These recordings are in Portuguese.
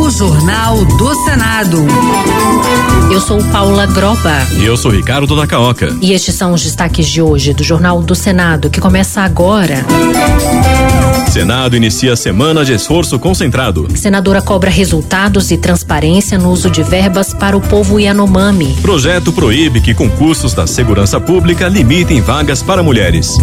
o Jornal do Senado. Eu sou Paula Groba. E eu sou Ricardo Nacaoca. E estes são os destaques de hoje do Jornal do Senado, que começa agora. Senado inicia a semana de esforço concentrado. Senadora cobra resultados e transparência no uso de verbas para o povo Yanomami. Projeto proíbe que concursos da segurança pública limitem vagas para mulheres.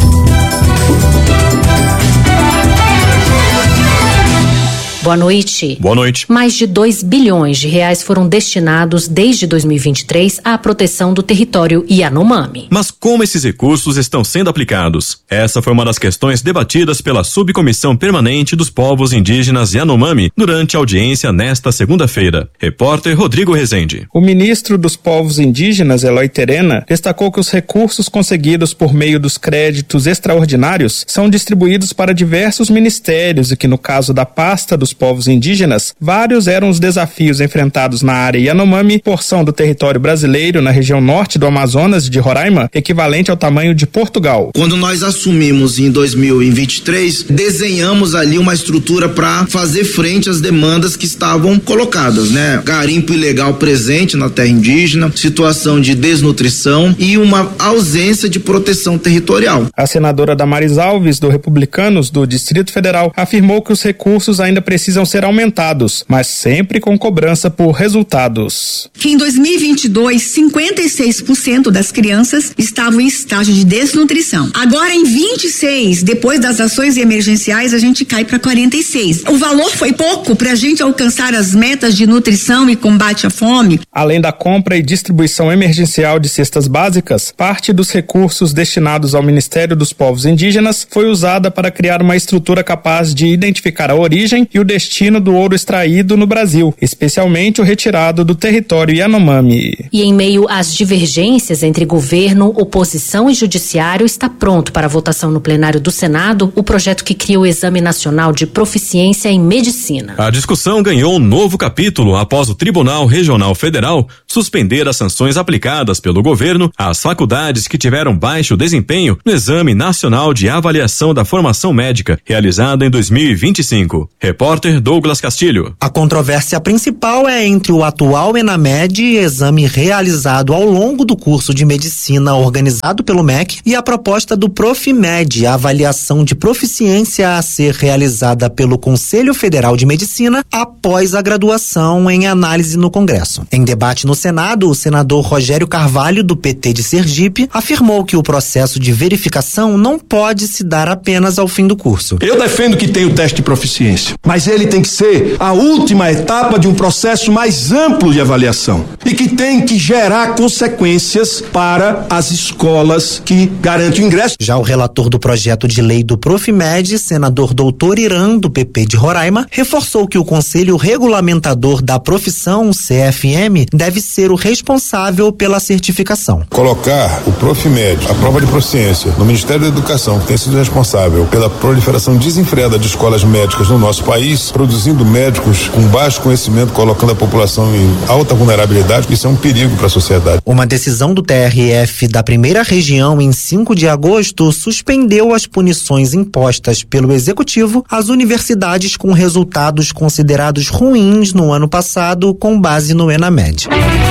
Boa noite. Boa noite. Mais de 2 bilhões de reais foram destinados desde 2023 à proteção do território Yanomami. Mas como esses recursos estão sendo aplicados? Essa foi uma das questões debatidas pela Subcomissão Permanente dos Povos Indígenas Yanomami durante a audiência nesta segunda-feira. Repórter Rodrigo Rezende. O ministro dos Povos Indígenas, Eloy Terena, destacou que os recursos conseguidos por meio dos créditos extraordinários são distribuídos para diversos ministérios e que, no caso da pasta dos povos indígenas, vários eram os desafios enfrentados na área Yanomami, porção do território brasileiro na região norte do Amazonas de Roraima, equivalente ao tamanho de Portugal. Quando nós assumimos em 2023, desenhamos ali uma estrutura para fazer frente às demandas que estavam colocadas, né? Garimpo ilegal presente na terra indígena, situação de desnutrição e uma ausência de proteção territorial. A senadora Damares Alves, do Republicanos do Distrito Federal, afirmou que os recursos ainda precisam ser aumentados, mas sempre com cobrança por resultados. Que em 2022, 56% das crianças estavam em estágio de desnutrição. Agora, em 26, depois das ações emergenciais, a gente cai para 46. O valor foi pouco para a gente alcançar as metas de nutrição e combate à fome. Além da compra e distribuição emergencial de cestas básicas, parte dos recursos destinados ao Ministério dos Povos Indígenas foi usada para criar uma estrutura capaz de identificar a origem e o destino do ouro extraído no Brasil, especialmente o retirado do território Yanomami. E em meio às divergências entre governo, oposição e judiciário, está pronto para votação no plenário do Senado o projeto que cria o Exame Nacional de Proficiência em Medicina. A discussão ganhou um novo capítulo após o Tribunal Regional Federal suspender as sanções aplicadas pelo governo às faculdades que tiveram baixo desempenho no Exame Nacional de Avaliação da Formação Médica, realizado em 2025. Repórter Douglas Castilho. A controvérsia principal é entre o atual ENAMED, exame realizado ao longo do curso de medicina organizado pelo MEC, e a proposta do Profimed, a avaliação de proficiência a ser realizada pelo Conselho Federal de Medicina após a graduação em análise no Congresso. Em debate no Senado, o senador Rogério Carvalho, do PT de Sergipe, afirmou que o processo de verificação não pode se dar apenas ao fim do curso. Eu defendo que tenha o teste de proficiência, mas ele tem que ser a última etapa de um processo mais amplo de avaliação e que tem que gerar consequências para as escolas que garantem o ingresso. Já o relator do projeto de lei do Profimed, senador Doutor Irã, do PP de Roraima, reforçou que o Conselho Regulamentador da Profissão, CFM, deve ser o responsável pela certificação. Colocar o Profimed, a prova de proficiência, no Ministério da Educação, que tem sido responsável pela proliferação desenfreada de escolas médicas no nosso país, produzindo médicos com baixo conhecimento, colocando a população em alta vulnerabilidade, isso é um perigo para a sociedade. Uma decisão do TRF da primeira região em 5 de agosto suspendeu as punições impostas pelo Executivo às universidades com resultados considerados ruins no ano passado, com base no ENAMED.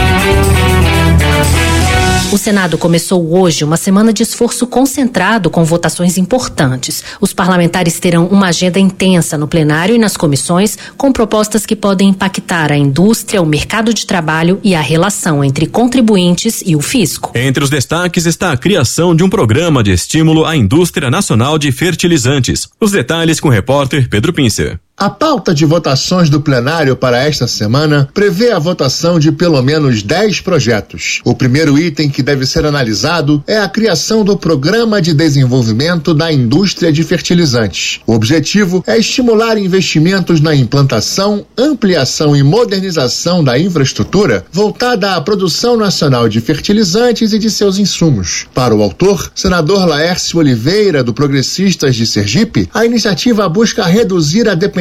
O Senado começou hoje uma semana de esforço concentrado com votações importantes. Os parlamentares terão uma agenda intensa no plenário e nas comissões, com propostas que podem impactar a indústria, o mercado de trabalho e a relação entre contribuintes e o fisco. Entre os destaques está a criação de um programa de estímulo à indústria nacional de fertilizantes. Os detalhes com o repórter Pedro Pincer. A pauta de votações do plenário para esta semana prevê a votação de pelo menos 10 projetos. O primeiro item que deve ser analisado é a criação do Programa de Desenvolvimento da Indústria de Fertilizantes. O objetivo é estimular investimentos na implantação, ampliação e modernização da infraestrutura voltada à produção nacional de fertilizantes e de seus insumos. Para o autor, senador Laércio Oliveira, do Progressistas de Sergipe, a iniciativa busca reduzir a dependência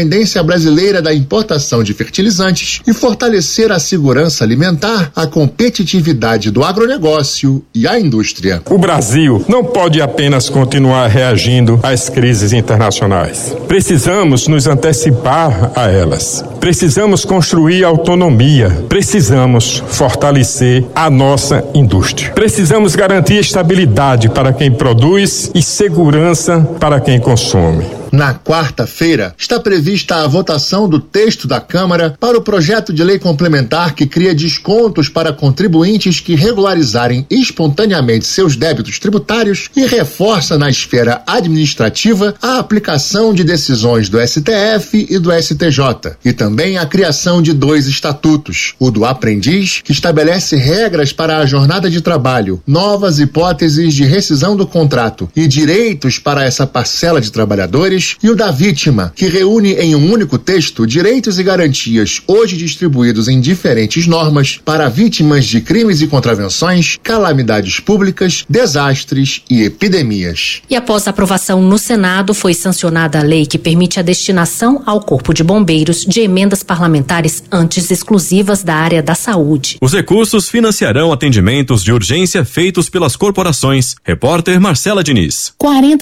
dependência brasileira da importação de fertilizantes e fortalecer a segurança alimentar, a competitividade do agronegócio e a indústria. O Brasil não pode apenas continuar reagindo às crises internacionais. Precisamos nos antecipar a elas. Precisamos construir autonomia. Precisamos fortalecer a nossa indústria. Precisamos garantir estabilidade para quem produz e segurança para quem consome. Na quarta-feira, está prevista a votação do texto da Câmara para o projeto de lei complementar que cria descontos para contribuintes que regularizarem espontaneamente seus débitos tributários e reforça na esfera administrativa a aplicação de decisões do STF e do STJ, e também a criação de 2 estatutos: o do aprendiz, que estabelece regras para a jornada de trabalho, novas hipóteses de rescisão do contrato e direitos para essa parcela de trabalhadores, e o da vítima, que reúne em um único texto direitos e garantias hoje distribuídos em diferentes normas para vítimas de crimes e contravenções, calamidades públicas, desastres e epidemias. E após a aprovação no Senado, foi sancionada a lei que permite a destinação ao Corpo de Bombeiros de emendas parlamentares antes exclusivas da área da saúde. Os recursos financiarão atendimentos de urgência feitos pelas corporações. Repórter Marcela Diniz.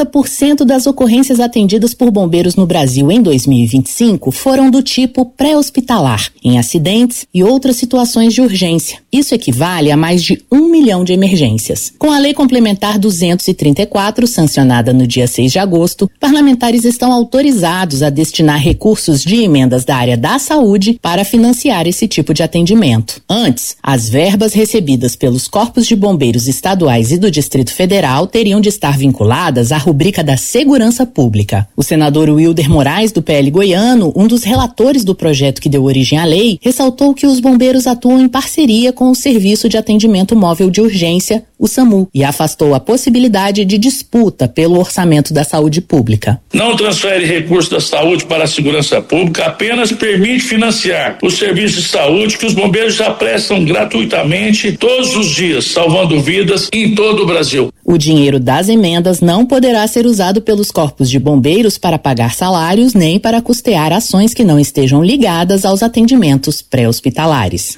40% das ocorrências atendidas por bombeiros no Brasil em 2025 foram do tipo pré-hospitalar, em acidentes e outras situações de urgência. Isso equivale a mais de 1 milhão de emergências. Com a Lei Complementar 234, sancionada no dia 6 de agosto, parlamentares estão autorizados a destinar recursos de emendas da área da saúde para financiar esse tipo de atendimento. Antes, as verbas recebidas pelos corpos de bombeiros estaduais e do Distrito Federal teriam de estar vinculadas à rubrica da segurança pública. O senador Wilder Moraes, do PL goiano, um dos relatores do projeto que deu origem à lei, ressaltou que os bombeiros atuam em parceria com o Serviço de Atendimento Móvel de Urgência, o SAMU, e afastou a possibilidade de disputa pelo orçamento da saúde pública. Não transfere recursos da saúde para a segurança pública, apenas permite financiar os serviços de saúde que os bombeiros já prestam gratuitamente todos os dias, salvando vidas em todo o Brasil. O dinheiro das emendas não poderá ser usado pelos corpos de bombeiros para pagar salários nem para custear ações que não estejam ligadas aos atendimentos pré-hospitalares.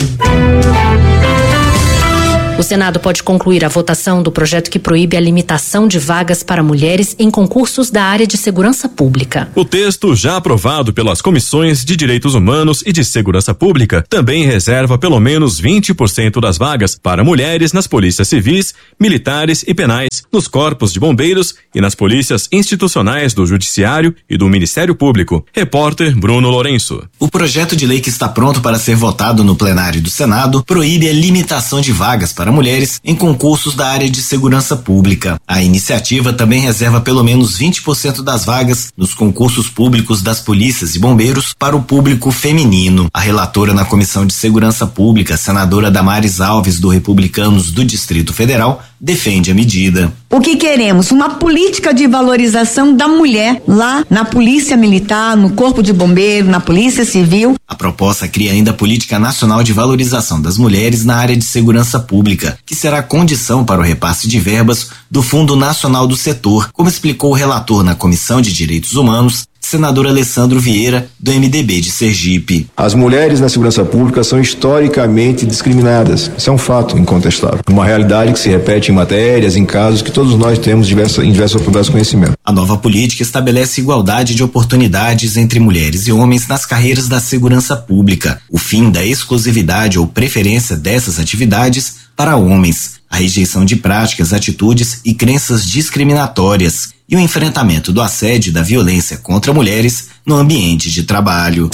O Senado pode concluir a votação do projeto que proíbe a limitação de vagas para mulheres em concursos da área de segurança pública. O texto, já aprovado pelas comissões de Direitos Humanos e de Segurança Pública, também reserva pelo menos 20% das vagas para mulheres nas polícias civis, militares e penais, nos corpos de bombeiros e nas polícias institucionais do Judiciário e do Ministério Público. Repórter Bruno Lourenço. O projeto de lei que está pronto para ser votado no plenário do Senado proíbe a limitação de vagas para mulheres em concursos da área de segurança pública. A iniciativa também reserva pelo menos 20% das vagas nos concursos públicos das polícias e bombeiros para o público feminino. A relatora na Comissão de Segurança Pública, senadora Damares Alves, do Republicanos do Distrito Federal, defende a medida. O que queremos? Uma política de valorização da mulher lá na Polícia Militar, no Corpo de Bombeiro, na Polícia Civil. A proposta cria ainda a Política Nacional de Valorização das Mulheres na área de segurança pública, que será condição para o repasse de verbas do Fundo Nacional do Setor, como explicou o relator na Comissão de Direitos Humanos, senador Alessandro Vieira, do MDB de Sergipe. As mulheres na segurança pública são historicamente discriminadas. Isso é um fato incontestável. Uma realidade que se repete em matérias, em casos que todos nós temos em diversas oportunidades de conhecimento. A nova política estabelece igualdade de oportunidades entre mulheres e homens nas carreiras da segurança pública, o fim da exclusividade ou preferência dessas atividades para homens, a rejeição de práticas, atitudes e crenças discriminatórias e o enfrentamento do assédio e da violência contra mulheres no ambiente de trabalho.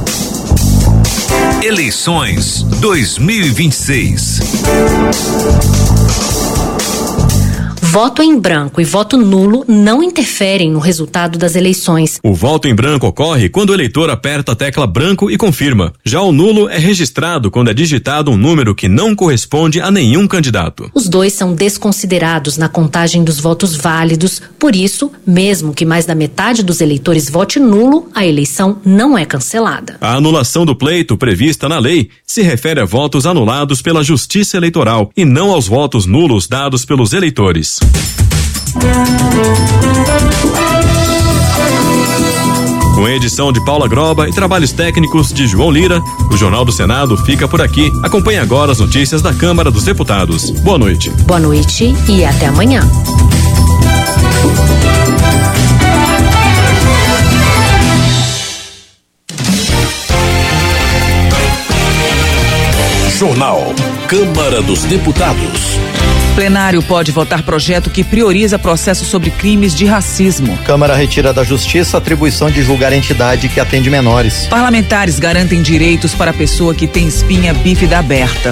Eleições 2026. Voto em branco e voto nulo não interferem no resultado das eleições. O voto em branco ocorre quando o eleitor aperta a tecla branco e confirma. Já o nulo é registrado quando é digitado um número que não corresponde a nenhum candidato. Os dois são desconsiderados na contagem dos votos válidos, por isso, mesmo que mais da metade dos eleitores vote nulo, a eleição não é cancelada. A anulação do pleito prevista na lei se refere a votos anulados pela Justiça Eleitoral e não aos votos nulos dados pelos eleitores. Com a edição de Paula Groba e trabalhos técnicos de João Lira, o Jornal do Senado fica por aqui. Acompanhe agora as notícias da Câmara dos Deputados. Boa noite. Boa noite e até amanhã. Jornal Câmara dos Deputados. Plenário pode votar projeto que prioriza processo sobre crimes de racismo. Câmara retira da Justiça a atribuição de julgar entidade que atende menores. Parlamentares garantem direitos para a pessoa que tem espinha bífida aberta.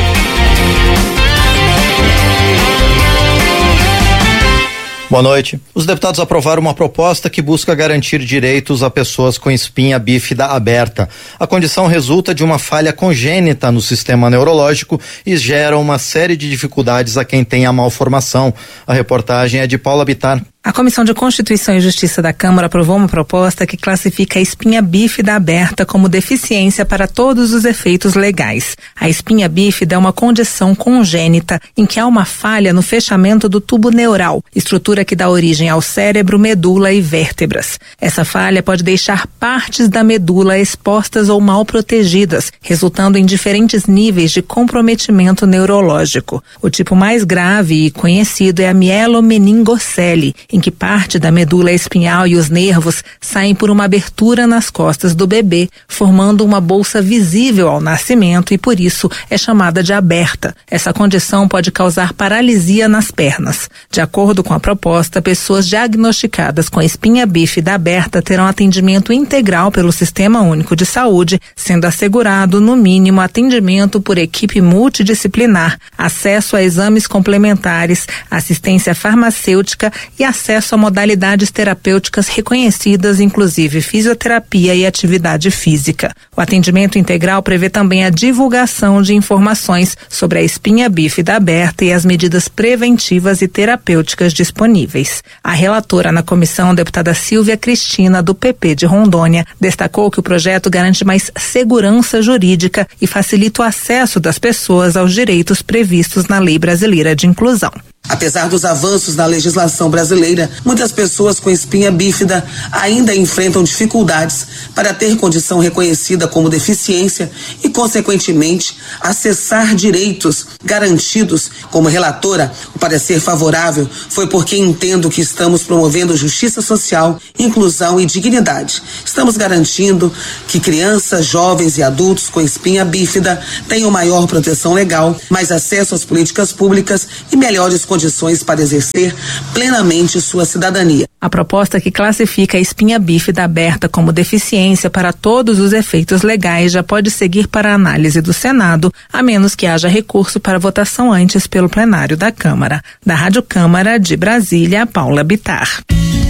Boa noite. Os deputados aprovaram uma proposta que busca garantir direitos a pessoas com espinha bífida aberta. A condição resulta de uma falha congênita no sistema neurológico e gera uma série de dificuldades a quem tem a malformação. A reportagem é de Paula Bittar. A Comissão de Constituição e Justiça da Câmara aprovou uma proposta que classifica a espinha bífida aberta como deficiência para todos os efeitos legais. A espinha bífida é uma condição congênita em que há uma falha no fechamento do tubo neural, estrutura que dá origem ao cérebro, medula e vértebras. Essa falha pode deixar partes da medula expostas ou mal protegidas, resultando em diferentes níveis de comprometimento neurológico. O tipo mais grave e conhecido é a mielomeningocele, em que parte da medula espinhal e os nervos saem por uma abertura nas costas do bebê, formando uma bolsa visível ao nascimento e por isso é chamada de aberta. Essa condição pode causar paralisia nas pernas. De acordo com a proposta, pessoas diagnosticadas com espinha bífida aberta terão atendimento integral pelo Sistema Único de Saúde, sendo assegurado, no mínimo, atendimento por equipe multidisciplinar, acesso a exames complementares, assistência farmacêutica e acesso a modalidades terapêuticas reconhecidas, inclusive fisioterapia e atividade física. O atendimento integral prevê também a divulgação de informações sobre a espinha bífida aberta e as medidas preventivas e terapêuticas disponíveis. A relatora na comissão, deputada Silvia Cristina, do PP de Rondônia, destacou que o projeto garante mais segurança jurídica e facilita o acesso das pessoas aos direitos previstos na Lei Brasileira de Inclusão. Apesar dos avanços na legislação brasileira, muitas pessoas com espinha bífida ainda enfrentam dificuldades para ter condição reconhecida como deficiência e, consequentemente, acessar direitos garantidos. Como relatora, o parecer favorável foi porque entendo que estamos promovendo justiça social, inclusão e dignidade. Estamos garantindo que crianças, jovens e adultos com espinha bífida tenham maior proteção legal, mais acesso às políticas públicas e melhores condições para exercer plenamente sua cidadania. A proposta que classifica a espinha bífida aberta como deficiência para todos os efeitos legais já pode seguir para a análise do Senado, a menos que haja recurso para votação antes pelo plenário da Câmara. Da Rádio Câmara de Brasília, Paula Bittar.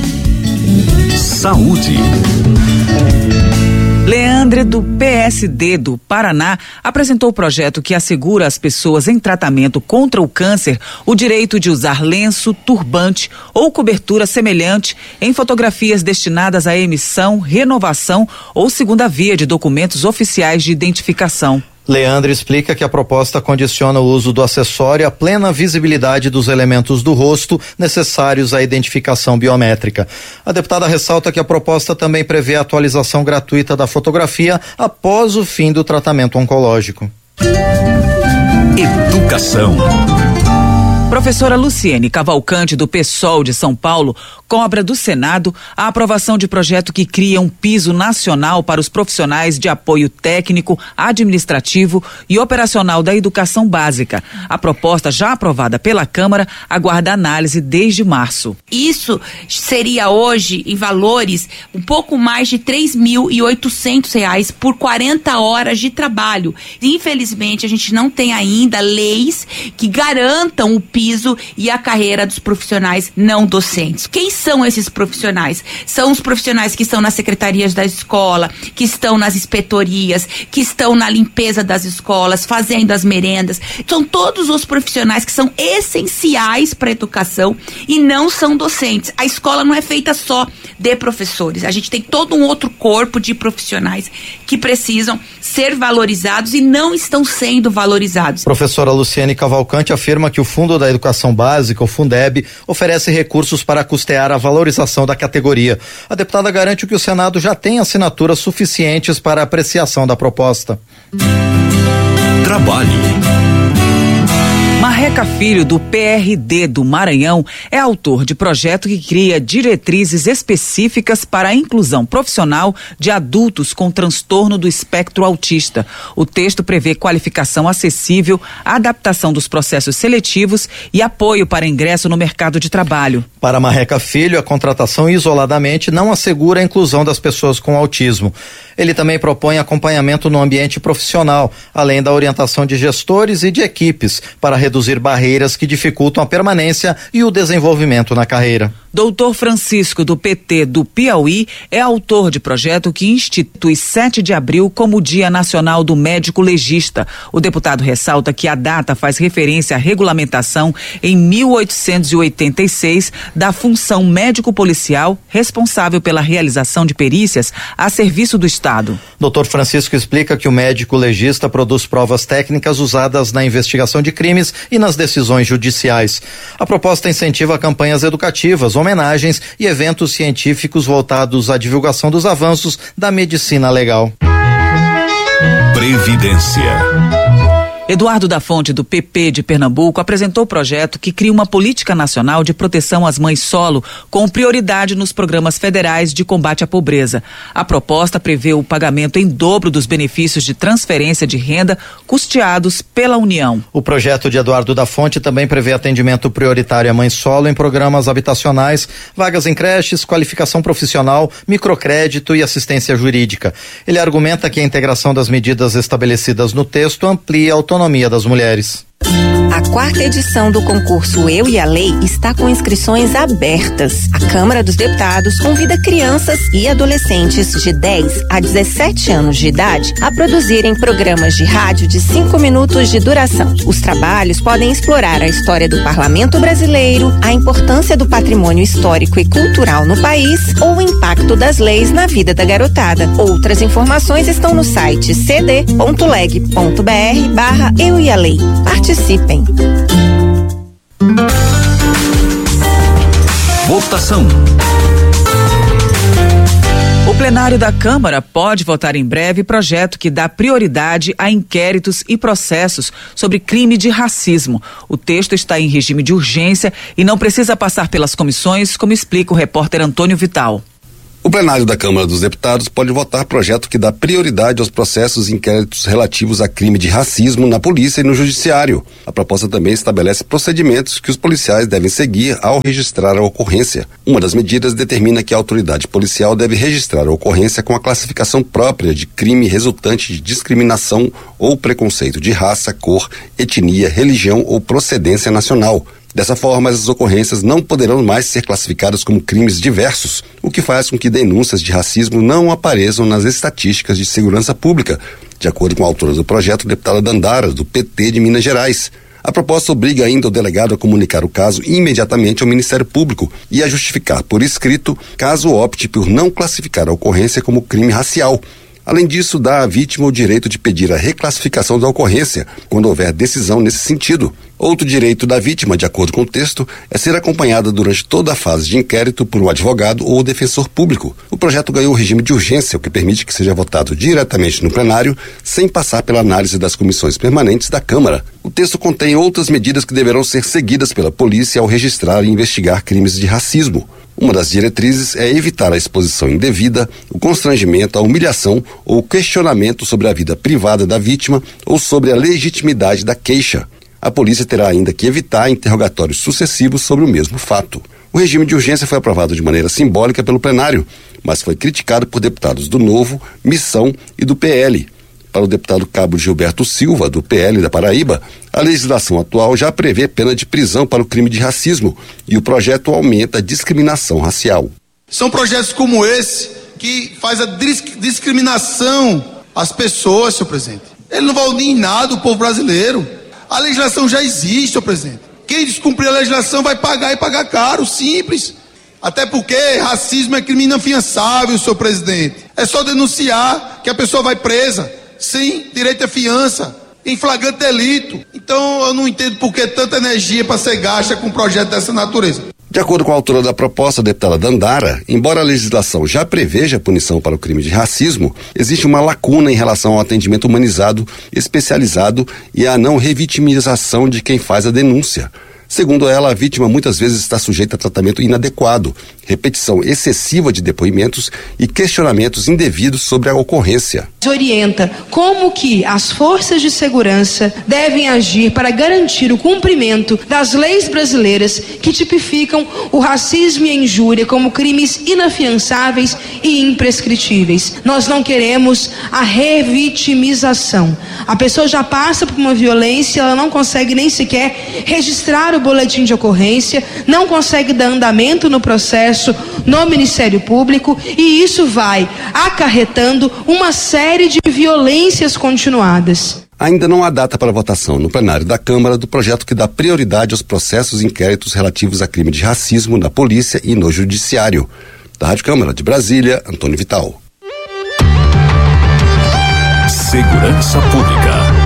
Saúde. Leandre, do PSD do Paraná, apresentou o projeto que assegura às pessoas em tratamento contra o câncer o direito de usar lenço, turbante ou cobertura semelhante em fotografias destinadas à emissão, renovação ou segunda via de documentos oficiais de identificação. Leandro explica que a proposta condiciona o uso do acessório à plena visibilidade dos elementos do rosto necessários à identificação biométrica. A deputada ressalta que a proposta também prevê a atualização gratuita da fotografia após o fim do tratamento oncológico. Educação. Professora Luciene Cavalcante, do PSOL de São Paulo, cobra do Senado a aprovação de projeto que cria um piso nacional para os profissionais de apoio técnico, administrativo e operacional da educação básica. A proposta, já aprovada pela Câmara, aguarda análise desde março. Isso seria hoje, em valores, um pouco mais de R$3.800 por 40 horas de trabalho. Infelizmente, a gente não tem ainda leis que garantam o piso e a carreira dos profissionais não docentes. Quem são esses profissionais? São os profissionais que estão nas secretarias da escola, que estão nas inspetorias, que estão na limpeza das escolas, fazendo as merendas. São todos os profissionais que são essenciais para a educação e não são docentes. A escola não é feita só de professores. A gente tem todo um outro corpo de profissionais que precisam ser valorizados e não estão sendo valorizados. Professora Luciene Cavalcante afirma que o Fundo da da Educação Básica, o Fundeb, oferece recursos para custear a valorização da categoria. A deputada garante que o Senado já tem assinaturas suficientes para apreciação da proposta. Trabalho. Marreca Filho, do PRD do Maranhão, é autor de projeto que cria diretrizes específicas para a inclusão profissional de adultos com transtorno do espectro autista. O texto prevê qualificação acessível, adaptação dos processos seletivos e apoio para ingresso no mercado de trabalho. Para Marreca Filho, a contratação isoladamente não assegura a inclusão das pessoas com autismo. Ele também propõe acompanhamento no ambiente profissional, além da orientação de gestores e de equipes, para reduzir barreiras que dificultam a permanência e o desenvolvimento na carreira. Doutor Francisco, do PT do Piauí, é autor de projeto que institui 7 de abril como Dia Nacional do Médico Legista. O deputado ressalta que a data faz referência à regulamentação em 1886 da função médico-policial responsável pela realização de perícias a serviço do Estado. Doutor Francisco explica que o médico legista produz provas técnicas usadas na investigação de crimes e nas decisões judiciais. A proposta incentiva campanhas educativas, homenagens e eventos científicos voltados à divulgação dos avanços da medicina legal. Previdência. Eduardo da Fonte, do PP de Pernambuco, apresentou o projeto que cria uma política nacional de proteção às mães solo, com prioridade nos programas federais de combate à pobreza. A proposta prevê o pagamento em dobro dos benefícios de transferência de renda custeados pela União. O projeto de Eduardo da Fonte também prevê atendimento prioritário à mãe solo em programas habitacionais, vagas em creches, qualificação profissional, microcrédito e assistência jurídica. Ele argumenta que a integração das medidas estabelecidas no texto amplia a autonomia das mulheres. A 4ª edição do concurso Eu e a Lei está com inscrições abertas. A Câmara dos Deputados convida crianças e adolescentes de 10 a 17 anos de idade a produzirem programas de rádio de 5 minutos de duração. Os trabalhos podem explorar a história do Parlamento brasileiro, a importância do patrimônio histórico e cultural no país ou o impacto das leis na vida da garotada. Outras informações estão no site cd.leg.br/Eu e a Lei. Participem. Votação. O plenário da Câmara pode votar em breve projeto que dá prioridade a inquéritos e processos sobre crime de racismo. O texto está em regime de urgência e não precisa passar pelas comissões, como explica o repórter Antônio Vital. O plenário da Câmara dos Deputados pode votar projeto que dá prioridade aos processos e inquéritos relativos a crime de racismo na polícia e no judiciário. A proposta também estabelece procedimentos que os policiais devem seguir ao registrar a ocorrência. Uma das medidas determina que a autoridade policial deve registrar a ocorrência com a classificação própria de crime resultante de discriminação ou preconceito de raça, cor, etnia, religião ou procedência nacional. Dessa forma, as ocorrências não poderão mais ser classificadas como crimes diversos, o que faz com que denúncias de racismo não apareçam nas estatísticas de segurança pública, de acordo com a autora do projeto, deputada Dandara, do PT de Minas Gerais. A proposta obriga ainda o delegado a comunicar o caso imediatamente ao Ministério Público e a justificar por escrito caso opte por não classificar a ocorrência como crime racial. Além disso, dá à vítima o direito de pedir a reclassificação da ocorrência, quando houver decisão nesse sentido. Outro direito da vítima, de acordo com o texto, é ser acompanhada durante toda a fase de inquérito por um advogado ou defensor público. O projeto ganhou o regime de urgência, o que permite que seja votado diretamente no plenário, sem passar pela análise das comissões permanentes da Câmara. O texto contém outras medidas que deverão ser seguidas pela polícia ao registrar e investigar crimes de racismo. Uma das diretrizes é evitar a exposição indevida, o constrangimento, a humilhação ou o questionamento sobre a vida privada da vítima ou sobre a legitimidade da queixa. A polícia terá ainda que evitar interrogatórios sucessivos sobre o mesmo fato. O regime de urgência foi aprovado de maneira simbólica pelo plenário, mas foi criticado por deputados do Novo, Missão e do PL. Para o deputado Cabo Gilberto Silva, do PL da Paraíba, a legislação atual já prevê pena de prisão para o crime de racismo e o projeto aumenta a discriminação racial. São projetos como esse que faz a discriminação às pessoas, senhor presidente. Ele não vai unir em nada o povo brasileiro. A legislação já existe, senhor presidente. Quem descumprir a legislação vai pagar e pagar caro, simples. Até porque racismo é crime inafiançável, senhor presidente. É só denunciar que a pessoa vai presa, sem direito à fiança. em flagrante delito. Então eu não entendo por que tanta energia para ser gasta com um projeto dessa natureza. De acordo com a autora da proposta, a deputada Dandara, embora a legislação já preveja punição para o crime de racismo, existe uma lacuna em relação ao atendimento humanizado, especializado e à não revitimização de quem faz a denúncia. Segundo ela, a vítima muitas vezes está sujeita a tratamento inadequado, repetição excessiva de depoimentos e questionamentos indevidos sobre a ocorrência. Orienta como que as forças de segurança devem agir para garantir o cumprimento das leis brasileiras que tipificam o racismo e a injúria como crimes inafiançáveis e imprescritíveis. Nós não queremos a revitimização. A pessoa já passa por uma violência, ela não consegue nem sequer registrar o boletim de ocorrência, não consegue dar andamento no processo no Ministério Público, e isso vai acarretando uma série de violências continuadas. Ainda não há data para votação no plenário da Câmara do projeto que dá prioridade aos processos e inquéritos relativos a crime de racismo na polícia e no judiciário. Da Rádio Câmara de Brasília, Antônio Vital. Segurança Pública.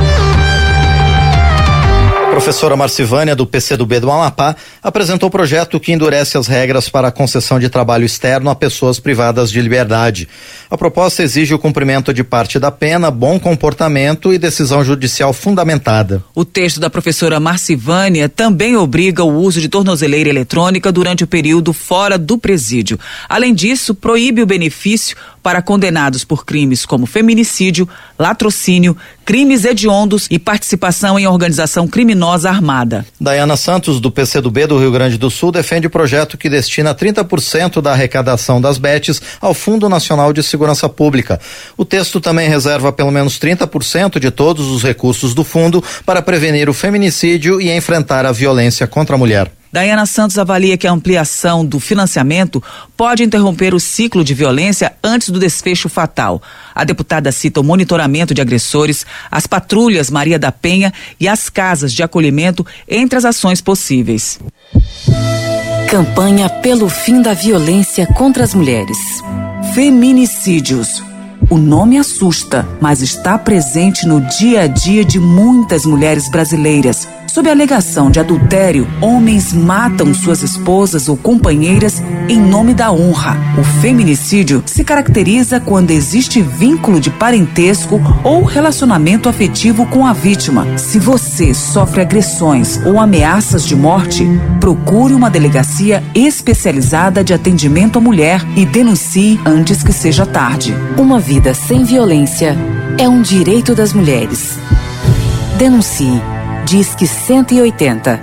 A professora Marcivânia, do PCdoB do Amapá, apresentou o projeto que endurece as regras para a concessão de trabalho externo a pessoas privadas de liberdade. A proposta exige o cumprimento de parte da pena, bom comportamento e decisão judicial fundamentada. O texto da professora Marcivânia também obriga o uso de tornozeleira eletrônica durante o período fora do presídio. Além disso, proíbe o benefício para condenados por crimes como feminicídio, latrocínio, crimes hediondos e participação em organização criminosa armada. Daiana Santos, do PCdoB do Rio Grande do Sul, defende o projeto que destina 30% da arrecadação das BETs ao Fundo Nacional de Segurança Pública. O texto também reserva pelo menos 30% de todos os recursos do fundo para prevenir o feminicídio e enfrentar a violência contra a mulher. Daiana Santos avalia que a ampliação do financiamento pode interromper o ciclo de violência antes do desfecho fatal. A deputada cita o monitoramento de agressores, as patrulhas Maria da Penha e as casas de acolhimento entre as ações possíveis. Campanha pelo fim da violência contra as mulheres. Feminicídios. O nome assusta, mas está presente no dia a dia de muitas mulheres brasileiras. Sob a alegação de adultério, homens matam suas esposas ou companheiras em nome da honra. O feminicídio se caracteriza quando existe vínculo de parentesco ou relacionamento afetivo com a vítima. Se você sofre agressões ou ameaças de morte, procure uma delegacia especializada de atendimento à mulher e denuncie antes que seja tarde. Uma vida sem violência é um direito das mulheres. Denuncie. Disque 180.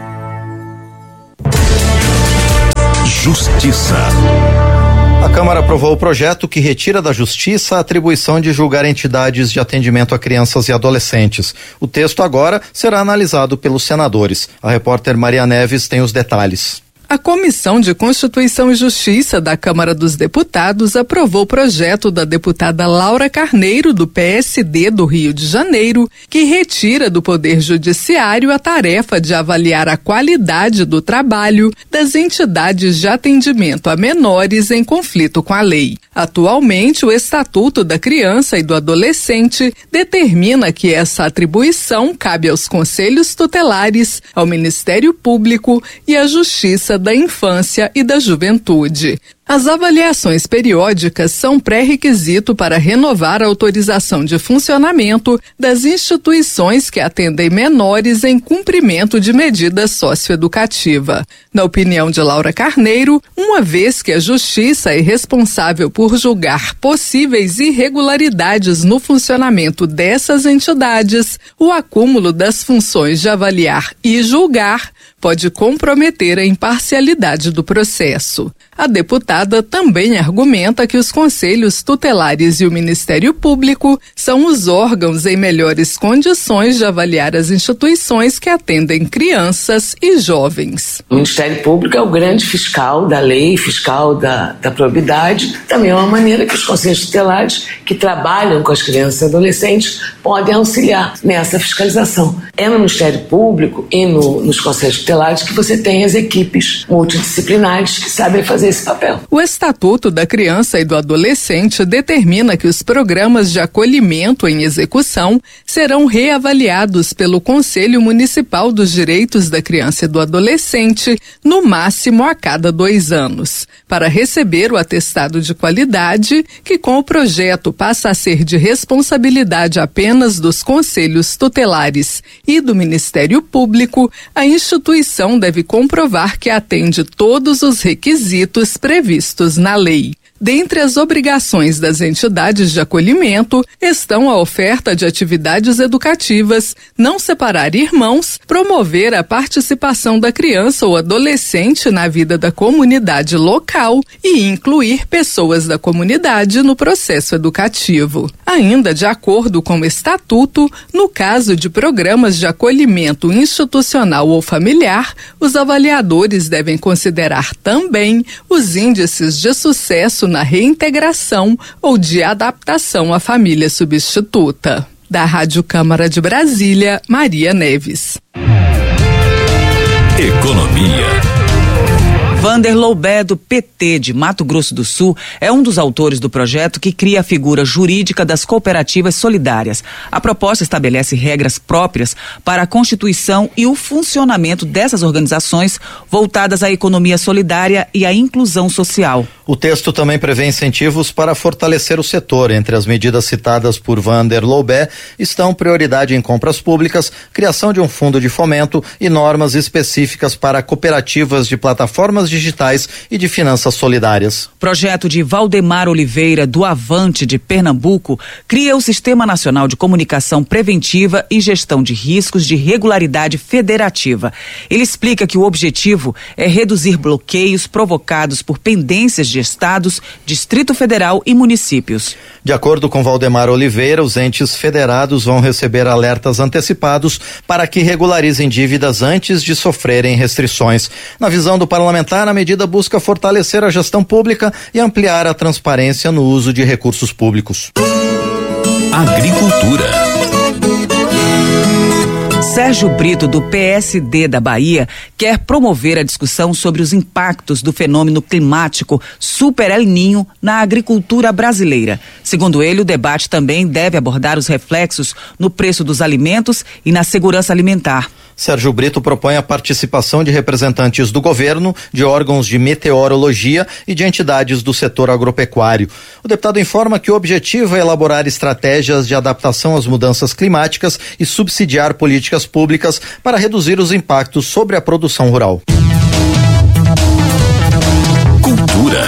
Justiça. A Câmara aprovou o projeto que retira da Justiça a atribuição de julgar entidades de atendimento a crianças e adolescentes. O texto agora será analisado pelos senadores. A repórter Maria Neves tem os detalhes. A Comissão de Constituição e Justiça da Câmara dos Deputados aprovou o projeto da deputada Laura Carneiro, do PSD do Rio de Janeiro, que retira do Poder Judiciário a tarefa de avaliar a qualidade do trabalho das entidades de atendimento a menores em conflito com a lei. Atualmente, o Estatuto da Criança e do Adolescente determina que essa atribuição cabe aos conselhos tutelares, ao Ministério Público e à Justiça da Infância e da Juventude. As avaliações periódicas são pré-requisito para renovar a autorização de funcionamento das instituições que atendem menores em cumprimento de medida socioeducativa. Na opinião de Laura Carneiro, uma vez que a Justiça é responsável por julgar possíveis irregularidades no funcionamento dessas entidades, o acúmulo das funções de avaliar e julgar pode comprometer a imparcialidade do processo. A deputada também argumenta que os conselhos tutelares e o Ministério Público são os órgãos em melhores condições de avaliar as instituições que atendem crianças e jovens. O Ministério Público é o grande fiscal da lei, fiscal da probidade. Também é uma maneira que os conselhos tutelares que trabalham com as crianças e adolescentes podem auxiliar nessa fiscalização. É no Ministério Público e nos conselhos tutelares que você tem as equipes multidisciplinares que sabem fazer esse papel. O Estatuto da Criança e do Adolescente determina que os programas de acolhimento em execução serão reavaliados pelo Conselho Municipal dos Direitos da Criança e do Adolescente, no máximo a cada 2 anos, para receber o atestado de qualidade, que com o projeto passa a ser de responsabilidade apenas dos conselhos tutelares e do Ministério Público. A instituição deve comprovar que atende todos os requisitos previstos na lei. Dentre as obrigações das entidades de acolhimento estão a oferta de atividades educativas, não separar irmãos, promover a participação da criança ou adolescente na vida da comunidade local e incluir pessoas da comunidade no processo educativo. Ainda de acordo com o Estatuto, no caso de programas de acolhimento institucional ou familiar, os avaliadores devem considerar também os índices de sucesso na reintegração ou de adaptação à família substituta. Da Rádio Câmara de Brasília, Maria Neves. Economia. Vander Loubé, do PT de Mato Grosso do Sul, é um dos autores do projeto que cria a figura jurídica das cooperativas solidárias. A proposta estabelece regras próprias para a constituição e o funcionamento dessas organizações voltadas à economia solidária e à inclusão social. O texto também prevê incentivos para fortalecer o setor. Entre as medidas citadas por Vander Loubé estão prioridade em compras públicas, criação de um fundo de fomento e normas específicas para cooperativas de plataformas digitais e de finanças solidárias. Projeto de Valdemar Oliveira, do Avante de Pernambuco, cria o Sistema Nacional de Comunicação Preventiva e Gestão de Riscos de Regularidade Federativa. Ele explica que o objetivo é reduzir bloqueios provocados por pendências de estados, Distrito Federal e municípios. De acordo com Valdemar Oliveira, os entes federados vão receber alertas antecipados para que regularizem dívidas antes de sofrerem restrições. Na visão do parlamentar, a medida busca fortalecer a gestão pública e ampliar a transparência no uso de recursos públicos. Agricultura. Sérgio Brito, do PSD da Bahia, quer promover a discussão sobre os impactos do fenômeno climático Super El Niño na agricultura brasileira. Segundo ele, o debate também deve abordar os reflexos no preço dos alimentos e na segurança alimentar. Sérgio Brito propõe a participação de representantes do governo, de órgãos de meteorologia e de entidades do setor agropecuário. O deputado informa que o objetivo é elaborar estratégias de adaptação às mudanças climáticas e subsidiar políticas públicas para reduzir os impactos sobre a produção rural. Cultura.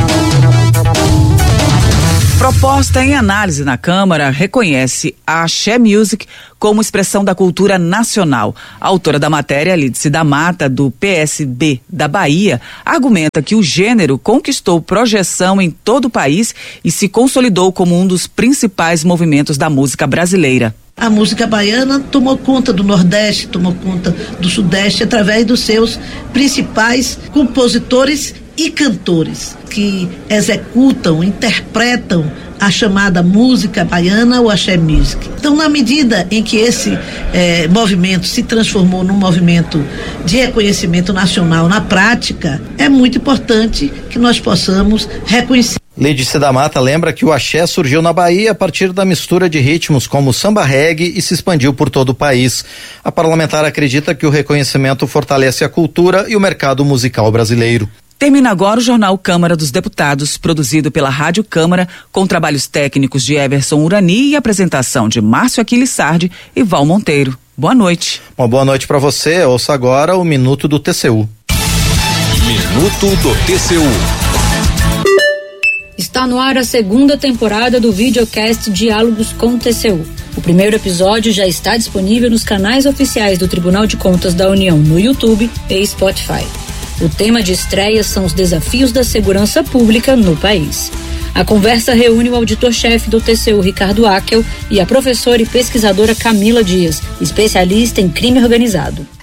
Proposta em análise na Câmara reconhece a Axé Music como expressão da cultura nacional. A autora da matéria, Lídice da Mata, do PSB da Bahia, argumenta que o gênero conquistou projeção em todo o país e se consolidou como um dos principais movimentos da música brasileira. A música baiana tomou conta do Nordeste, tomou conta do Sudeste através dos seus principais compositores e cantores que executam, interpretam a chamada música baiana ou axé music. Então, na medida em que esse movimento se transformou num movimento de reconhecimento nacional na prática, é muito importante que nós possamos reconhecer. Lídice da Mata lembra que o axé surgiu na Bahia a partir da mistura de ritmos como samba reggae e se expandiu por todo o país. A parlamentar acredita que o reconhecimento fortalece a cultura e o mercado musical brasileiro. Termina agora o Jornal Câmara dos Deputados, produzido pela Rádio Câmara, com trabalhos técnicos de Everson Urani e apresentação de Márcio Aquiles Sardi e Val Monteiro. Boa noite. Uma boa noite para você. Ouça agora o Minuto do TCU. Minuto do TCU. Está no ar a segunda temporada do videocast Diálogos com TCU. O primeiro episódio já está disponível nos canais oficiais do Tribunal de Contas da União no YouTube e Spotify. O tema de estreia são os desafios da segurança pública no país. A conversa reúne o auditor-chefe do TCU, Ricardo Akel, e a professora e pesquisadora Camila Dias, especialista em crime organizado.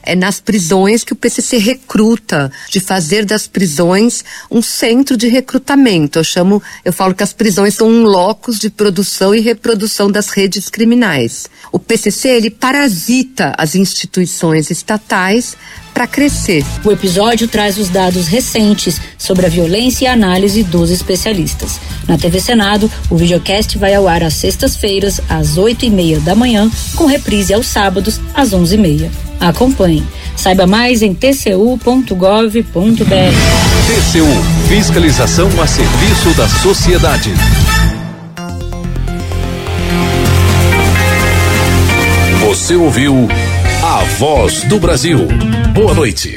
nas prisões que o PCC recruta, de fazer das prisões um centro de recrutamento. Eu falo que as prisões são um locus de produção e reprodução das redes criminais. O PCC, ele parasita as instituições estatais para crescer. O episódio traz os dados recentes sobre a violência e a análise dos especialistas. Na TV Senado, o videocast vai ao ar às sextas-feiras, às 8h30 da manhã, com reprise aos sábados, às 11h30. Acompanhe. Saiba mais em tcu.gov.br. TCU, fiscalização a serviço da sociedade. Você ouviu A Voz do Brasil. Boa noite.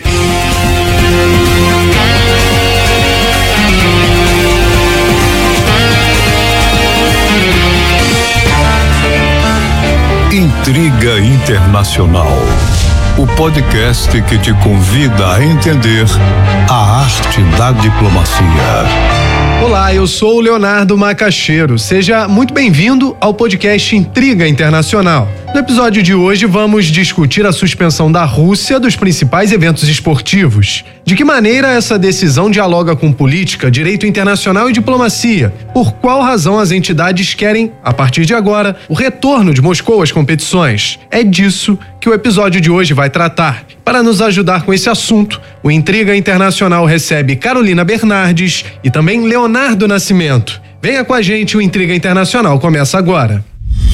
Intriga Internacional. O podcast que te convida a entender a arte da diplomacia. Olá, eu sou o Leonardo Macaxeiro. Seja muito bem-vindo ao podcast Intriga Internacional. No episódio de hoje vamos discutir a suspensão da Rússia dos principais eventos esportivos. De que maneira essa decisão dialoga com política, direito internacional e diplomacia? Por qual razão as entidades querem, a partir de agora, o retorno de Moscou às competições? É disso que o episódio de hoje vai tratar. Para nos ajudar com esse assunto, o Intriga Internacional recebe Carolina Bernardes e também Leonardo Nascimento. Venha com a gente, o Intriga Internacional começa agora.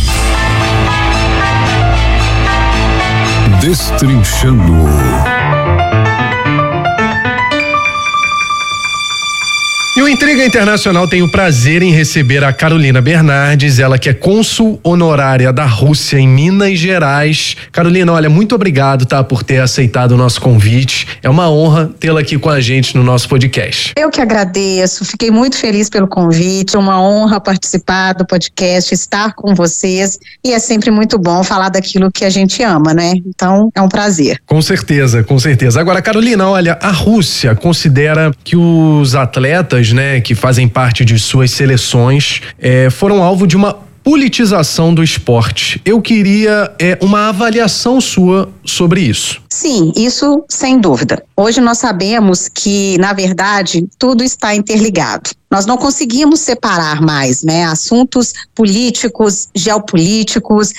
Destrinchando. E o Intriga Internacional tem o prazer em receber a Carolina Bernardes, ela que é cônsul honorária da Rússia em Minas Gerais. Carolina, olha, muito obrigado, por ter aceitado o nosso convite. É uma honra tê-la aqui com a gente no nosso podcast. Eu que agradeço, fiquei muito feliz pelo convite, uma honra participar do podcast, estar com vocês, e é sempre muito bom falar daquilo que a gente ama, né? Então, é um prazer. Com certeza, com certeza. Agora, Carolina, olha, a Rússia considera que os atletas, que fazem parte de suas seleções, foram alvo de uma politização do esporte. Eu queria uma avaliação sua sobre isso. Sim, isso sem dúvida. Hoje nós sabemos que, na verdade, tudo está interligado. Nós não conseguimos separar mais, assuntos políticos, geopolíticos,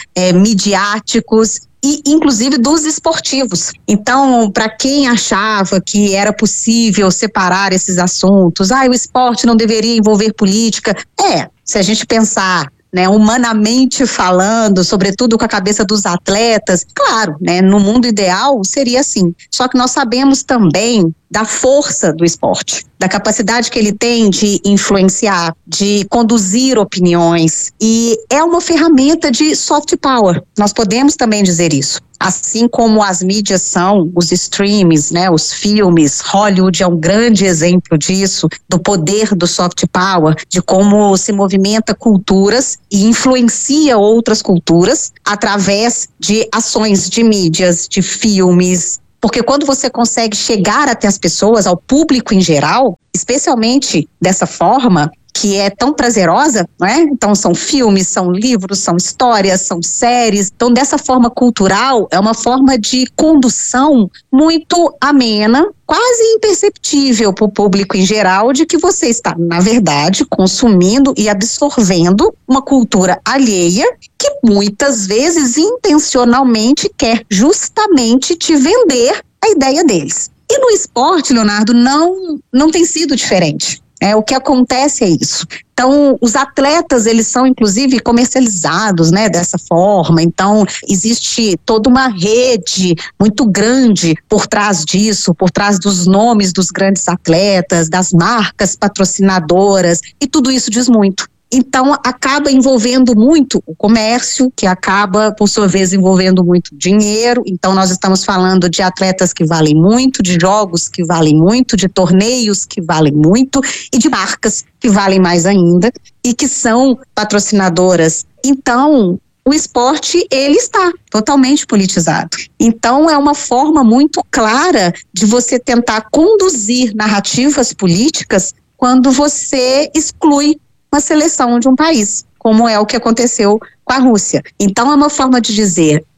midiáticos e inclusive dos esportivos. Então, para quem achava que era possível separar esses assuntos, o esporte não deveria envolver política, se a gente pensar humanamente falando, sobretudo com a cabeça dos atletas, claro, no mundo ideal seria assim. Só que nós sabemos também da força do esporte, da capacidade que ele tem de influenciar, de conduzir opiniões, e é uma ferramenta de soft power. Nós podemos também dizer isso. Assim como as mídias são, os streams, os filmes, Hollywood é um grande exemplo disso, do poder do soft power, de como se movimenta culturas e influencia outras culturas através de ações de mídias, de filmes. Porque quando você consegue chegar até as pessoas, ao público em geral, especialmente dessa forma, que é tão prazerosa, Então são filmes, são livros, são histórias, são séries. Então dessa forma cultural, é uma forma de condução muito amena, quase imperceptível para o público em geral, de que você está, na verdade, consumindo e absorvendo uma cultura alheia que muitas vezes intencionalmente quer justamente te vender a ideia deles. E no esporte, Leonardo, não tem sido diferente. O que acontece é isso. Então, os atletas, eles são inclusive comercializados, dessa forma. Então, existe toda uma rede muito grande por trás disso, por trás dos nomes dos grandes atletas, das marcas patrocinadoras, e tudo isso diz muito. Então, acaba envolvendo muito o comércio, que acaba, por sua vez, envolvendo muito dinheiro. Então, nós estamos falando de atletas que valem muito, de jogos que valem muito, de torneios que valem muito e de marcas que valem mais ainda e que são patrocinadoras. Então, o esporte, ele está totalmente politizado. Então, é uma forma muito clara de você tentar conduzir narrativas políticas quando você exclui uma seleção de um país, como é o que aconteceu com a Rússia. Então, é uma forma de dizer,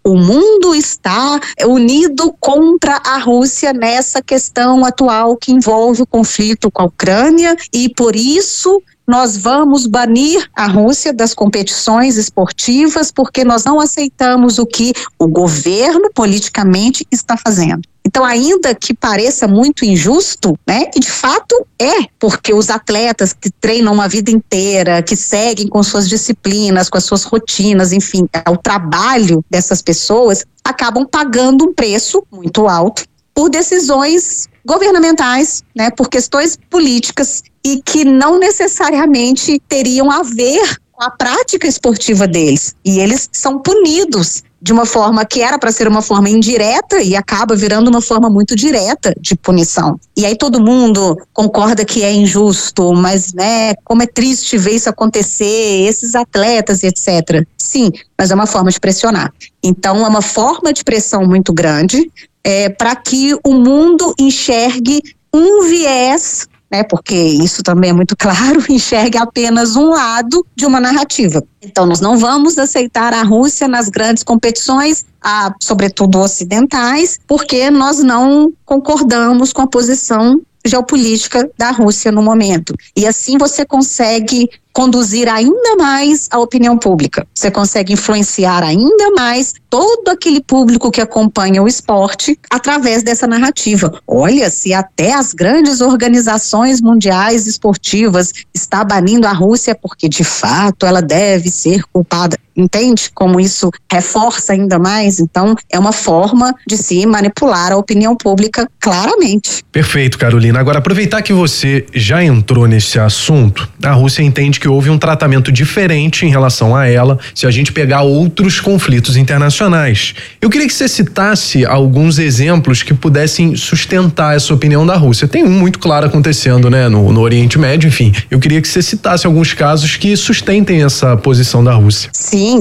O mundo está unido contra a Rússia nessa questão atual que envolve o conflito com a Ucrânia, e por isso nós vamos banir a Rússia das competições esportivas, porque nós não aceitamos o que o governo politicamente está fazendo. Então, ainda que pareça muito injusto, né, e de fato é, porque os atletas que treinam uma vida inteira, que seguem com suas disciplinas, com as suas rotinas, enfim, o trabalho dessas pessoas, acabam pagando um preço muito alto por decisões governamentais, né, por questões políticas, e que não necessariamente teriam a ver com a prática esportiva deles. E eles são punidos de uma forma que era para ser uma forma indireta e acaba virando uma forma muito direta de punição. E aí todo mundo concorda que é injusto, mas, né, como é triste ver isso acontecer, esses atletas, etc. Sim, mas é uma forma de pressionar. Então é uma forma de pressão muito grande para que o mundo enxergue um viés, né, porque isso também é muito claro, enxergue apenas um lado de uma narrativa. Então, nós não vamos aceitar a Rússia nas grandes competições, sobretudo ocidentais, porque nós não concordamos com a posição geopolítica da Rússia no momento. E assim você consegue conduzir ainda mais a opinião pública. Você consegue influenciar ainda mais todo aquele público que acompanha o esporte através dessa narrativa. Olha, se até as grandes organizações mundiais esportivas está banindo a Rússia porque de fato ela deve ser culpada. Entende como isso reforça ainda mais? Então, é uma forma de se manipular a opinião pública claramente. Perfeito, Carolina. Agora, aproveitar que você já entrou nesse assunto, a Rússia entende que houve um tratamento diferente em relação a ela se a gente pegar outros conflitos internacionais. Eu queria que você citasse alguns exemplos que pudessem sustentar essa opinião da Rússia. Tem um muito claro acontecendo, né, no Oriente Médio, enfim. Eu queria que você citasse alguns casos que sustentem essa posição da Rússia. Sim,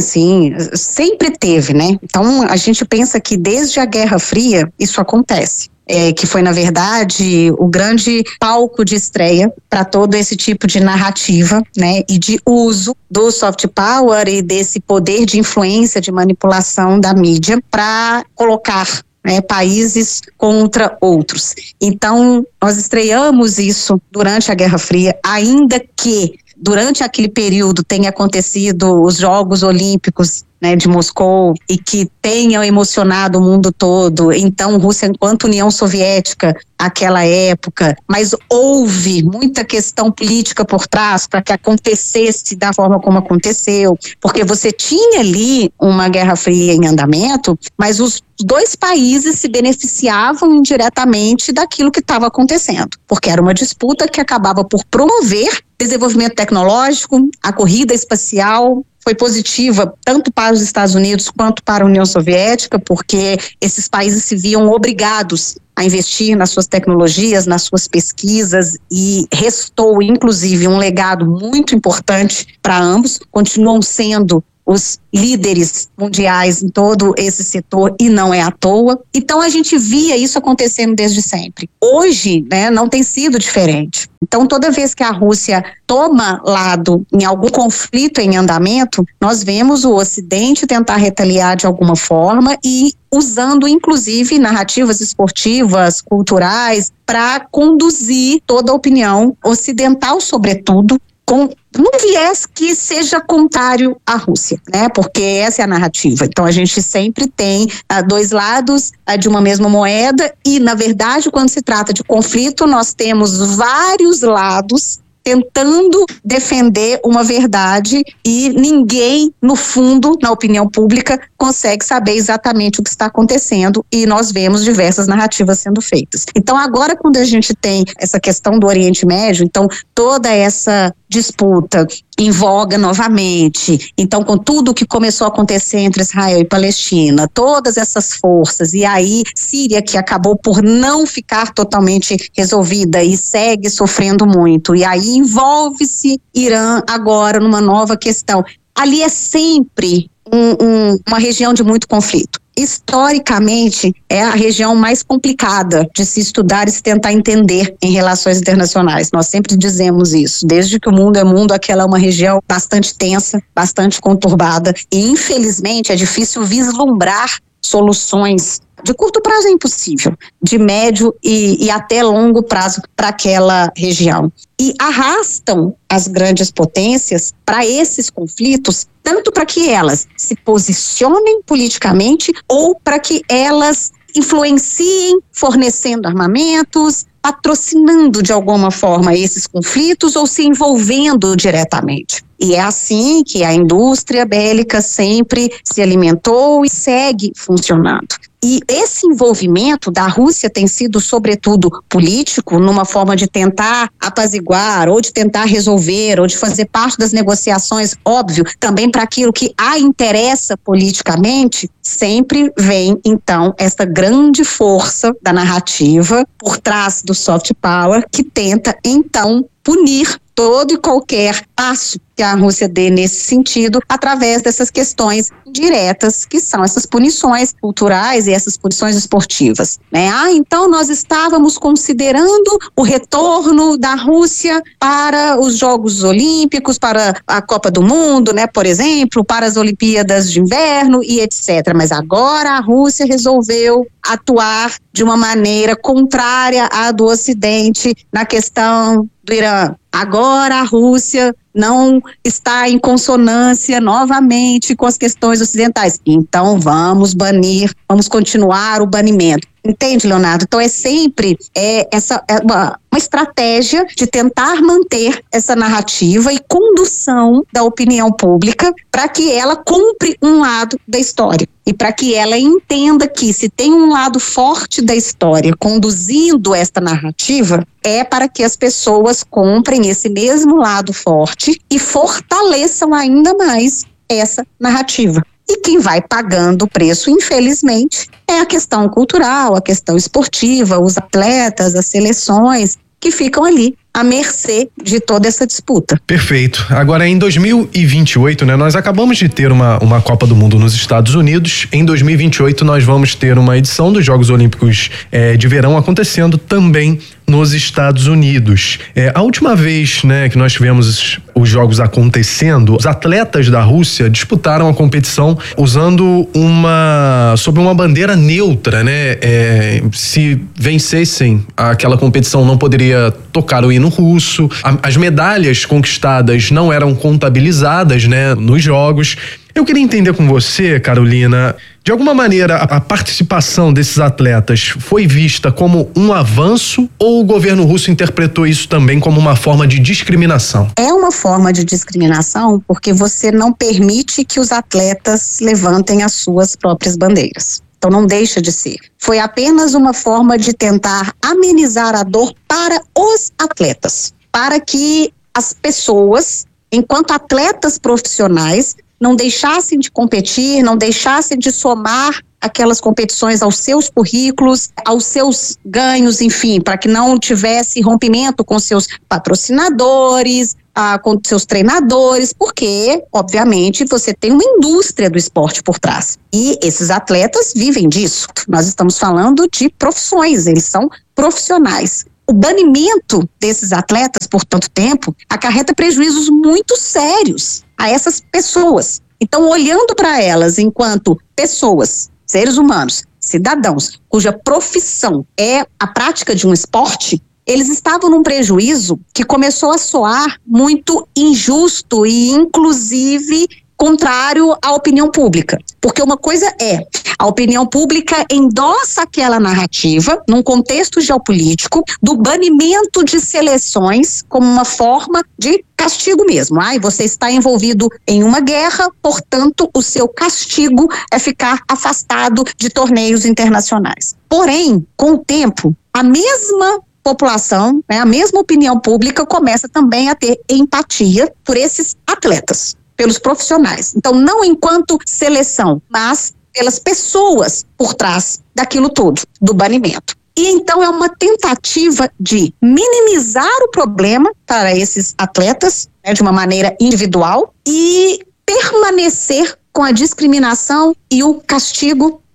sempre teve, né? Então a gente pensa que desde a Guerra Fria isso acontece. Que foi, na verdade, o grande palco de estreia para todo esse tipo de narrativa, né, e de uso do soft power e desse poder de influência, de manipulação da mídia para colocar, né, países contra outros. Então, nós estreamos isso durante a Guerra Fria, ainda que durante aquele período tenha acontecido os Jogos Olímpicos, né, de Moscou, e que tenham emocionado o mundo todo. Então, Rússia enquanto União Soviética, aquela época, mas houve muita questão política por trás para que acontecesse da forma como aconteceu, porque você tinha ali uma Guerra Fria em andamento, mas os dois países se beneficiavam indiretamente daquilo que estava acontecendo, porque era uma disputa que acabava por promover desenvolvimento tecnológico, a corrida espacial. Foi positiva tanto para os Estados Unidos quanto para a União Soviética, porque esses países se viam obrigados a investir nas suas tecnologias, nas suas pesquisas, e restou, inclusive, um legado muito importante para ambos. Continuam sendo os líderes mundiais em todo esse setor, e não é à toa. Então a gente via isso acontecendo desde sempre. Hoje, né, não tem sido diferente. Então toda vez que a Rússia toma lado em algum conflito em andamento, nós vemos o Ocidente tentar retaliar de alguma forma e usando inclusive narrativas esportivas, culturais, para conduzir toda a opinião ocidental, sobretudo, com num viés que seja contrário à Rússia, né? Porque essa é a narrativa. Então a gente sempre tem dois lados de uma mesma moeda e, na verdade, quando se trata de conflito, nós temos vários lados tentando defender uma verdade e ninguém, no fundo, na opinião pública, consegue saber exatamente o que está acontecendo, e nós vemos diversas narrativas sendo feitas. Então agora, quando a gente tem essa questão do Oriente Médio, então toda essa disputa em voga novamente, então com tudo que começou a acontecer entre Israel e Palestina, todas essas forças, e aí Síria, que acabou por não ficar totalmente resolvida e segue sofrendo muito, e aí envolve-se Irã agora numa nova questão. Ali é sempre uma região de muito conflito. historicamente é a região mais complicada de se estudar e se tentar entender em relações internacionais. Nós sempre dizemos isso. Desde que o mundo é mundo, aquela é uma região bastante tensa, bastante conturbada e, infelizmente, é difícil vislumbrar soluções. De curto prazo é impossível, de médio e até longo prazo para aquela região. E arrastam as grandes potências para esses conflitos, tanto para que elas se posicionem politicamente ou para que elas influenciem fornecendo armamentos, patrocinando de alguma forma esses conflitos ou se envolvendo diretamente. E é assim que a indústria bélica sempre se alimentou e segue funcionando. E esse envolvimento da Rússia tem sido, sobretudo, político, numa forma de tentar apaziguar, ou de tentar resolver, ou de fazer parte das negociações, óbvio, também para aquilo que a interessa politicamente, sempre vem, então, essa grande força da narrativa por trás do soft power, que tenta, então, punir todo e qualquer passo que a Rússia dê nesse sentido, através dessas questões diretas, que são essas punições culturais e essas punições esportivas, né? Então nós estávamos considerando o retorno da Rússia para os Jogos Olímpicos, para a Copa do Mundo, né, por exemplo, para as Olimpíadas de Inverno e etc. Mas agora a Rússia resolveu atuar de uma maneira contrária à do Ocidente na questão do Irã. Agora a Rússia não está em consonância novamente com as questões ocidentais. Então vamos banir, vamos continuar o banimento. Entende, Leonardo? Então é sempre uma estratégia de tentar manter essa narrativa e condução da opinião pública para que ela compre um lado da história e para que ela entenda que se tem um lado forte da história conduzindo esta narrativa, é para que as pessoas comprem esse mesmo lado forte e fortaleçam ainda mais essa narrativa. E quem vai pagando o preço, infelizmente, é a questão cultural, a questão esportiva, os atletas, as seleções, que ficam ali à mercê de toda essa disputa. Perfeito. Agora, em 2028, né, nós acabamos de ter uma Copa do Mundo nos Estados Unidos. Em 2028, nós vamos ter uma edição dos Jogos Olímpicos de verão acontecendo também nos Estados Unidos. A última vez, né, que nós tivemos os jogos acontecendo, os atletas da Rússia disputaram a competição usando sob uma bandeira neutra, né? Se vencessem aquela competição, não poderia tocar o hino russo. As medalhas conquistadas não eram contabilizadas, né, nos jogos. Eu queria entender com você, Carolina, de alguma maneira a participação desses atletas foi vista como um avanço ou o governo russo interpretou isso também como uma forma de discriminação? É uma forma de discriminação porque você não permite que os atletas levantem as suas próprias bandeiras. Então não deixa de ser. Foi apenas uma forma de tentar amenizar a dor para os atletas, para que as pessoas, enquanto atletas profissionais, não deixassem de competir, não deixassem de somar aquelas competições aos seus currículos, aos seus ganhos, enfim, para que não tivesse rompimento com seus patrocinadores, com seus treinadores, porque, obviamente, você tem uma indústria do esporte por trás. E esses atletas vivem disso. Nós estamos falando de profissões, eles são profissionais. O banimento desses atletas por tanto tempo acarreta prejuízos muito sérios a essas pessoas. Então, olhando para elas enquanto pessoas, seres humanos, cidadãos, cuja profissão é a prática de um esporte, eles estavam num prejuízo que começou a soar muito injusto e, inclusive, contrário à opinião pública. Porque uma coisa é, a opinião pública endossa aquela narrativa, num contexto geopolítico, do banimento de seleções como uma forma de castigo mesmo. Você está envolvido em uma guerra, portanto, o seu castigo é ficar afastado de torneios internacionais. Porém, com o tempo, a mesma população, a mesma opinião pública começa também a ter empatia por esses atletas, pelos profissionais. Então, não enquanto seleção, mas pelas pessoas por trás daquilo tudo, do banimento. E então é uma tentativa de minimizar o problema para esses atletas, de uma maneira individual, e permanecer com a discriminação e o castigo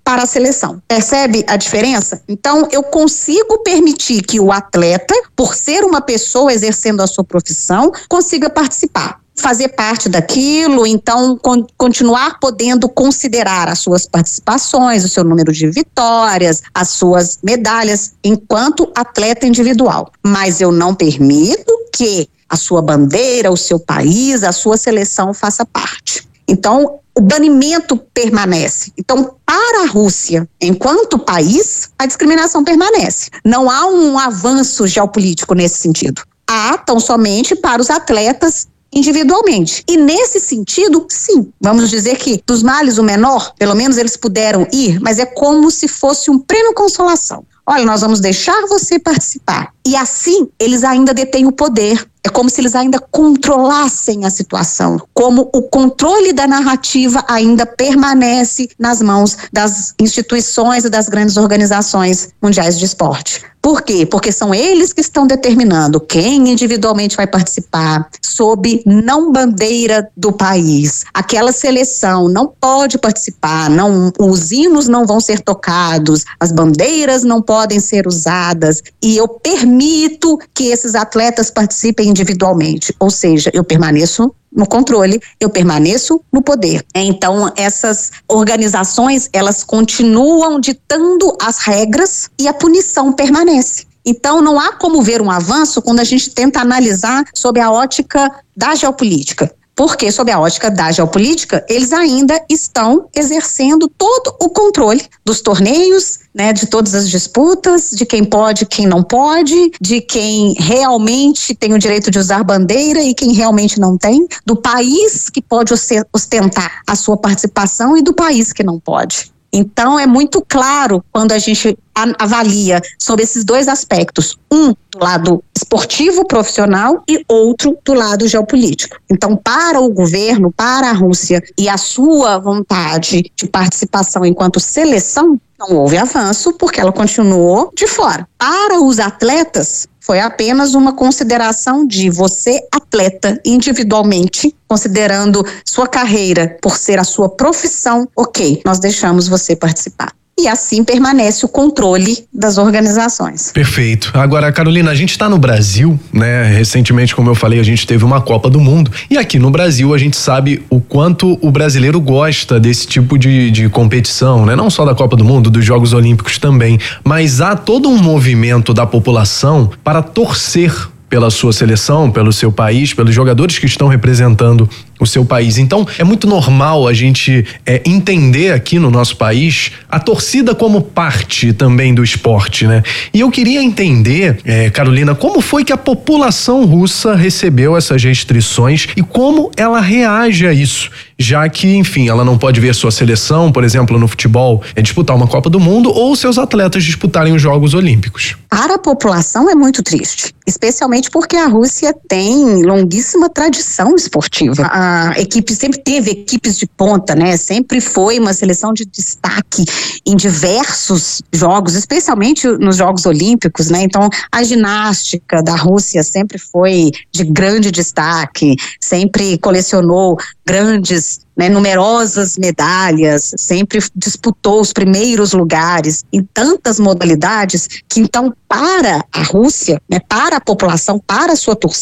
para a seleção. Percebe a diferença? Então, eu consigo permitir que o atleta, por ser uma pessoa exercendo a sua profissão, consiga participar, fazer parte daquilo, então continuar podendo considerar as suas participações, o seu número de vitórias, as suas medalhas, enquanto atleta individual. Mas eu não permito que a sua bandeira, o seu país, a sua seleção faça parte. Então, o banimento permanece. Então, para a Rússia, enquanto país, a discriminação permanece. Não há um avanço geopolítico nesse sentido. Há tão somente para os atletas individualmente. E nesse sentido, sim, vamos dizer que dos males o menor, pelo menos eles puderam ir, mas é como se fosse um prêmio consolação. Olha, nós vamos deixar você participar. E assim, eles ainda detêm o poder. É como se eles ainda controlassem a situação. Como o controle da narrativa ainda permanece nas mãos das instituições e das grandes organizações mundiais de esporte. Por quê? Porque são eles que estão determinando quem individualmente vai participar, sob não bandeira do país. Aquela seleção não pode participar, os hinos não vão ser tocados, as bandeiras não podem ser usadas, e eu permito que esses atletas participem individualmente. Ou seja, eu permaneço no controle, eu permaneço no poder. Então, essas organizações, elas continuam ditando as regras e a punição permanece. Então, não há como ver um avanço quando a gente tenta analisar sob a ótica da geopolítica. Porque, sob a ótica da geopolítica, eles ainda estão exercendo todo o controle dos torneios, né, de todas as disputas, de quem pode, quem não pode, de quem realmente tem o direito de usar bandeira e quem realmente não tem, do país que pode ostentar a sua participação e do país que não pode. Então, é muito claro quando a gente avalia sobre esses dois aspectos, um do lado esportivo profissional e outro do lado geopolítico. Então, para o governo, para a Rússia e a sua vontade de participação enquanto seleção, não houve avanço porque ela continuou de fora. Para os atletas, foi apenas uma consideração de você, atleta, individualmente, considerando sua carreira por ser a sua profissão, ok, nós deixamos você participar. E assim permanece o controle das organizações. Perfeito. Agora, Carolina, a gente está no Brasil, né? Recentemente, como eu falei, a gente teve uma Copa do Mundo. E aqui no Brasil, a gente sabe o quanto o brasileiro gosta desse tipo de competição, né? Não só da Copa do Mundo, dos Jogos Olímpicos também. Mas há todo um movimento da população para torcer pela sua seleção, pelo seu país, pelos jogadores que estão representando o seu país. Então, é muito normal a gente entender aqui no nosso país a torcida como parte também do esporte, né? E eu queria entender, Carolina, como foi que a população russa recebeu essas restrições e como ela reage a isso, já que, enfim, ela não pode ver sua seleção, por exemplo, no futebol, disputar uma Copa do Mundo ou seus atletas disputarem os Jogos Olímpicos. Para a população é muito triste, especialmente porque a Rússia tem longuíssima tradição esportiva. A equipe sempre teve equipes de ponta, né? Sempre foi uma seleção de destaque em diversos jogos, especialmente nos Jogos Olímpicos, né? Então, a ginástica da Rússia sempre foi de grande destaque, sempre colecionou grandes, numerosas medalhas, sempre disputou os primeiros lugares em tantas modalidades que, então, para a Rússia, para a população, para a sua torcida,